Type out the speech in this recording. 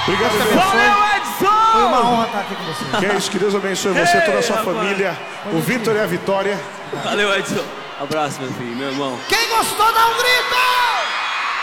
Obrigado, Edson. Valeu, Edson! Foi uma honra estar aqui com você. Que é isso, que Deus abençoe você, toda a sua rapaz. família. O Vitor e a Vitória. Valeu, Edson. Abraço, meu filho, meu irmão. Quem gostou, dá um grito!